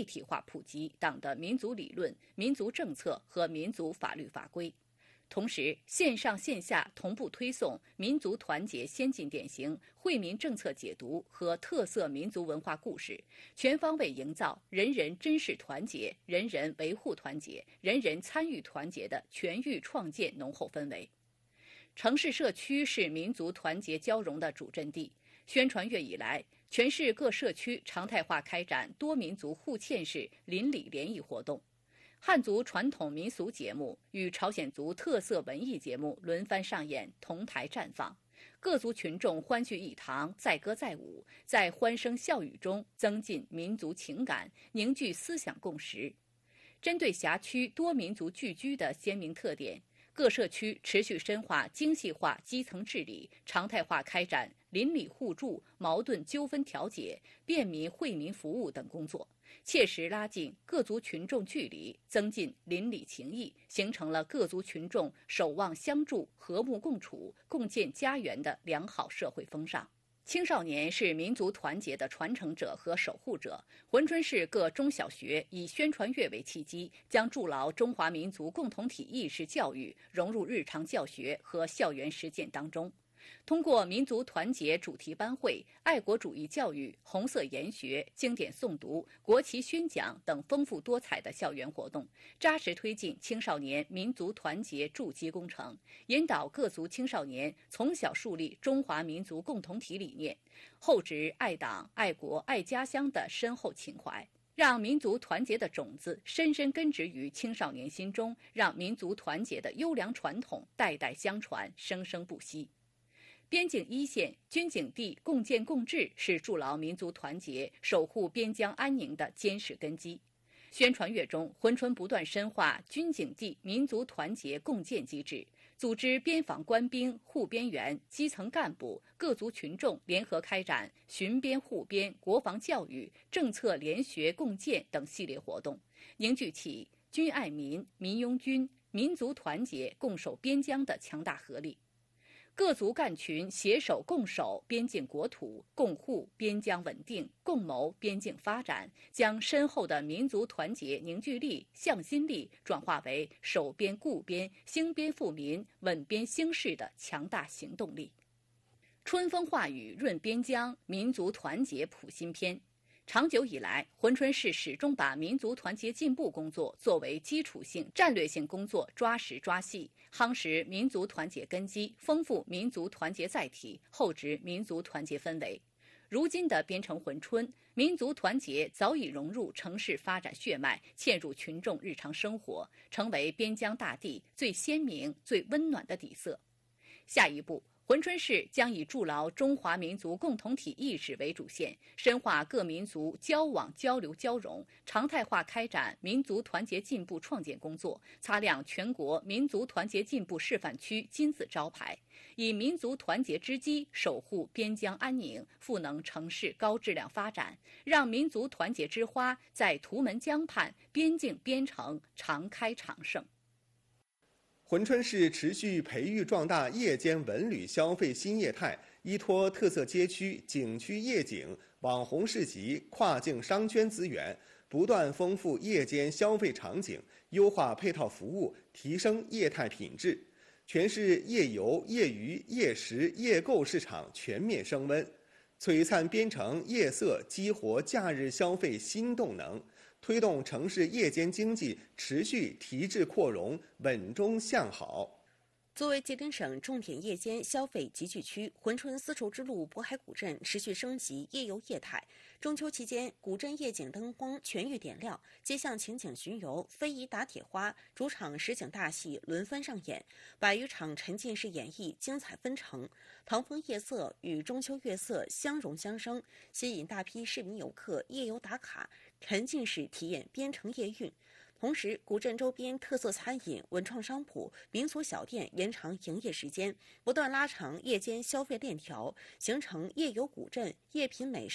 立体化普及党的民族理论、民族政策和民族法律法规。同时，线上线下同步推送民族团结先进典型、惠民政策解读和特色民族文化故事，全方位营造人人珍视团结、人人维护团结、人人参与团结的全域创建浓厚氛围。城市社区是民族团结交融的主阵地。宣传月以来，全市各社区常态化开展多民族互嵌式邻里联谊活动。汉族传统民俗节目与朝鲜族特色文艺节目轮番上演，同台绽放，各族群众欢聚一堂，载歌载舞，在欢声笑语中增进民族情感，凝聚思想共识。针对辖区多民族聚居的鲜明特点，各社区持续深化精细化基层治理，常态化开展邻里互助、矛盾纠纷调解、便民惠民服务等工作，切实拉近各族群众距离，增进邻里情谊，形成了各族群众守望相助、和睦共处、共建家园的良好社会风尚。青少年是民族团结的传承者和守护者。珲春市各中小学以宣传月为契机，将筑牢中华民族共同体意识教育融入日常教学和校园实践当中。通过民族团结主题班会、爱国主义教育、红色研学、经典诵读、国旗宣讲等丰富多彩的校园活动，扎实推进青少年民族团结筑基工程，引导各族青少年从小树立中华民族共同体理念，厚植爱党、爱国、爱家乡的深厚情怀，让民族团结的种子深深根植于青少年心中，让民族团结的优良传统代代相传，生生不息。边境一线、军警地共建共治是筑牢民族团结、守护边疆安宁的坚实根基。宣传月中，珲春不断深化军警地民族团结共建机制，组织边防官兵、护边员、基层干部、各族群众联合开展巡边护边、国防教育、政策联学共建等系列活动，凝聚起军爱民、民拥军、民族团结共守边疆的强大合力。各族干群携手共守边境国土，共护边疆稳定，共谋边境发展，将深厚的民族团结凝聚力、向心力转化为守边固边、兴边富民、稳边兴市的强大行动力。春风化雨润边疆，民族团结谱新篇。长久以来，珲春市始终把民族团结进步工作作为基础性、战略性工作，抓实抓细，夯实民族团结根基，丰富民族团结载体，厚植民族团结氛围。如今的边城珲春，民族团结早已融入城市发展血脉，嵌入群众日常生活，成为边疆大地最鲜明、最温暖的底色。下一步，珲春市将以筑牢中华民族共同体意识为主线，深化各民族交往交流交融，常态化开展民族团结进步创建工作，擦亮全国民族团结进步示范区金字招牌，以民族团结之基守护边疆安宁，赋能城市高质量发展，让民族团结之花在图门江畔、边境边城常开常盛。 珲春市持续培育壮大夜间文旅消费新业态，依托特色街区、景区夜景、网红市集、跨境商圈资源，不断丰富夜间消费场景，优化配套服务，提升业态品质。全市夜游、夜娱、夜食、夜购市场全面升温，璀璨边城夜色激活假日消费新动能，推动城市夜间经济持续提质扩容，稳中向好。 作为吉林省重点夜间消费集聚区，珲春丝绸之路渤海古镇持续升级夜游业态。中秋期间，古镇夜景灯光全域点亮，街巷情景巡游、非遗打铁花、主场实景大戏轮番上演，100余场沉浸式演绎精彩纷呈。唐风夜色与中秋月色相融相生，吸引大批市民游客夜游打卡，沉浸式体验边城夜韵。同时，古镇周边特色餐饮、文创商铺、民俗小店延长营业时间，不断拉长夜间消费链条，形成夜游古镇、夜品美食、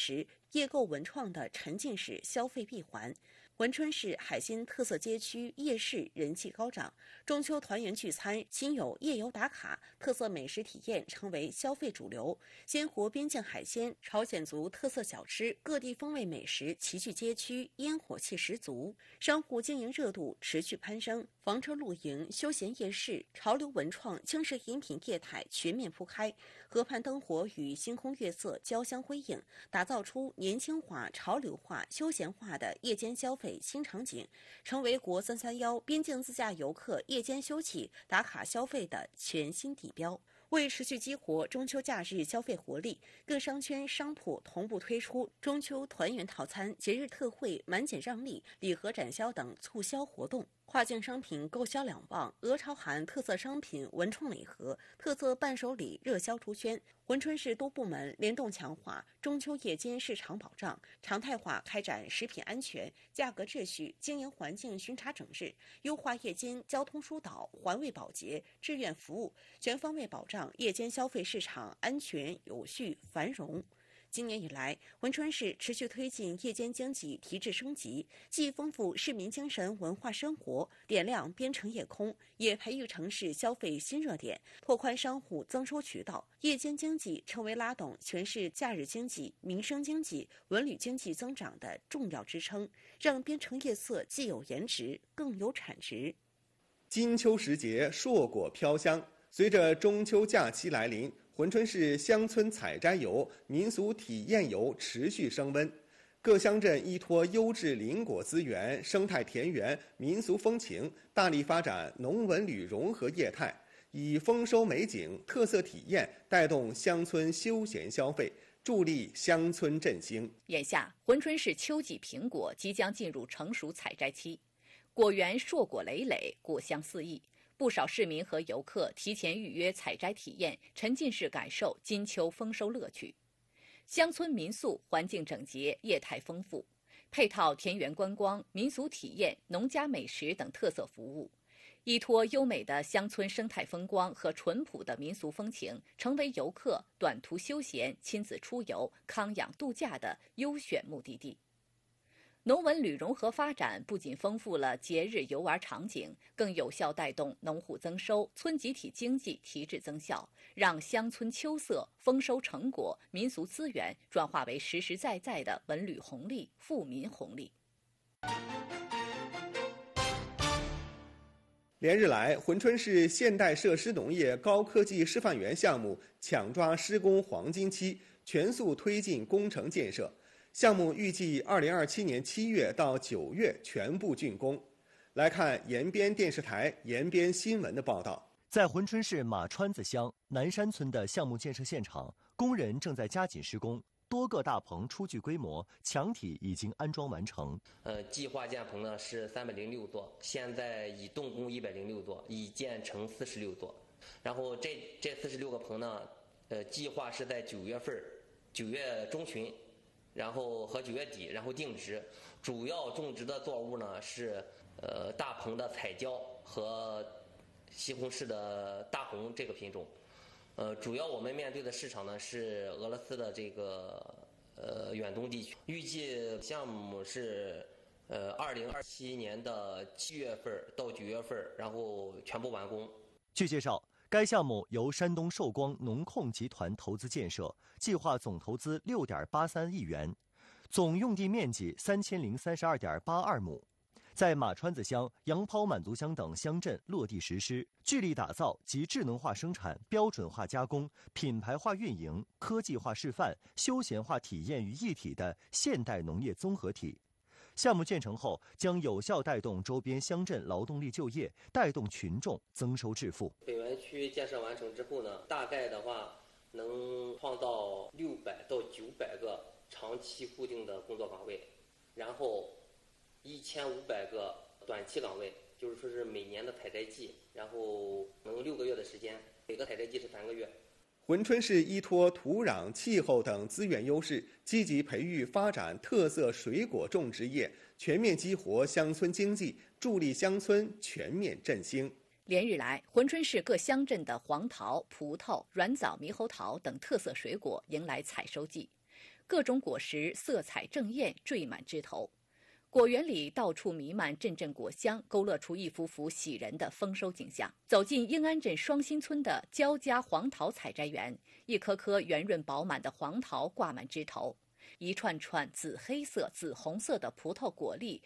夜购文创的沉浸式消费闭环。珲春市海鲜特色街区夜市人气高涨，中秋团圆聚餐、亲友夜游打卡、特色美食体验成为消费主流。鲜活边境海鲜、朝鲜族特色小吃、各地风味美食齐聚街区，烟火气十足。商户经营热度持续攀升，房车露营、休闲夜市、潮流文创、轻食饮品业态全面铺开。河畔灯火与星空月色交相辉映，打造出年轻化、潮流化、休闲化的夜间消费新场景，成为国331边境自驾游客夜间休憩打卡消费的全新地标。为持续激活中秋假日消费活力，各商圈商铺同步推出中秋团圆套餐、节日特惠、满减让利、礼盒展销等促销活动。跨境商品购销两旺，鹅朝韩特色商品文创礼盒、特色伴手礼热销出圈。珲春市多部门联动强化中秋夜间市场保障，常态化开展食品安全、价格秩序、经营环境巡查整治，优化夜间交通疏导、环卫保洁、志愿服务，全方位保障夜间消费市场安全、有序、繁荣。今年以来，珲春市持续推进夜间经济提质升级，既丰富市民精神文化生活，点亮边城夜空，也培育城市消费新热点，拓宽商户增收渠道。夜间经济成为拉动全市假日经济、民生经济、文旅经济增长的重要支撑，让边城夜色既有颜值，更有产值。 金秋时节，硕果飘香。随着中秋假期来临，珲春市乡村采摘游、民俗体验游持续升温，各乡镇依托优质林果资源、生态田园、民俗风情，大力发展农文旅融合业态，以丰收美景、特色体验带动乡村休闲消费，助力乡村振兴。 眼下，珲春市秋季苹果即将进入成熟采摘期，果园硕果累累，果香四溢。不少市民和游客提前预约采摘体验，沉浸式感受金秋丰收乐趣。乡村民宿环境整洁，业态丰富，配套田园观光、民俗体验、农家美食等特色服务，依托优美的乡村生态风光和淳朴的民俗风情，成为游客短途休闲、亲子出游、康养度假的优选目的地。农文旅融合发展不仅丰富了节日游玩场景，更有效带动农户增收、村集体经济提质增效，让乡村秋色、丰收成果、民俗资源转化为实实在在的文旅红利、富民红利。 连日来，珲春市现代设施农业高科技示范园项目抢抓施工黄金期，全速推进工程建设。项目预计2027年7月到9月全部竣工。来看延边电视台延边新闻的报道。 在珲春市马川子乡南山村的项目建设现场，工人正在加紧施工，多个大棚初具规模，墙体已经安装完成。 计划建棚呢是306座，现在已动工106座，已建成46座。然后这46个棚呢，计划是在9月中旬。然后和9月底，然后定植。主要种植的作物呢是大棚的彩椒和西红柿的大红这个品种。主要我们面对的市场呢是俄罗斯的这个远东地区。预计项目是2027年的7月份到9月份，然后全部完工。 据介绍，该项目由山东寿光农控集团投资建设，计划总投资6.83亿元，总用地面积3032.82亩，在马川子乡、杨抛满族乡等乡镇落地实施，聚力打造集智能化生产、标准化加工、品牌化运营、科技化示范、休闲化体验于一体的现代农业综合体。项目建成后，将有效带动周边乡镇劳动力就业，带动群众增收致富。 北园区建设完成之后呢，大概的话能创造600到900个长期固定的工作岗位，然后1500个短期岗位，就是说是每年的采摘季，然后能6个月的时间，每个采摘季是3个月。 珲春市依托土壤、气候等资源优势，积极培育发展特色水果种植业，全面激活乡村经济，助力乡村全面振兴。 连日来，珲春市各乡镇的黄桃、葡萄、软枣、猕猴桃等特色水果迎来采收季， 各种果实色彩正艳，缀满枝头。果园里到处弥漫阵阵果香，勾勒出一幅幅喜人的丰收景象。走进英安镇双新村的焦家黄桃采摘园，一颗颗圆润饱满的黄桃挂满枝头，一串串紫黑色、紫红色的葡萄果粒